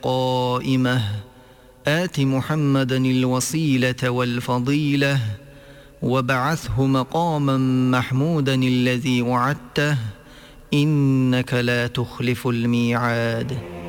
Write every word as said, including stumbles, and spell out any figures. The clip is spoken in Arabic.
قائمة آت محمدا الوسيلة والفضيلة وابعثه مقاما محمودا الذي وعدته إنك لا تخلف الميعاد.